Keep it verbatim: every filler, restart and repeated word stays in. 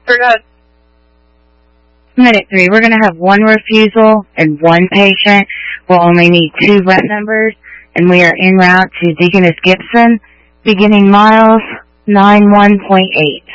Forgot. Minute three, we're going to have one refusal and one patient. We'll only need two rep numbers, and we are en route to Deaconess Gibson, beginning miles nine one point eight.